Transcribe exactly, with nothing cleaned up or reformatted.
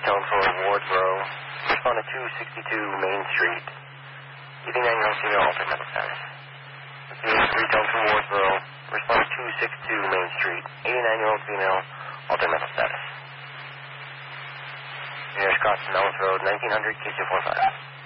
tone for Wardsboro. Respond to two sixty-two Main Street. eighty-nine year old female, altered mental status. three tone for Wardsboro. Respond to two sixty-two Main Street. eighty-nine year old female, altered mental status. Near Scott, Mellis Road, nineteen hundred, K two four five.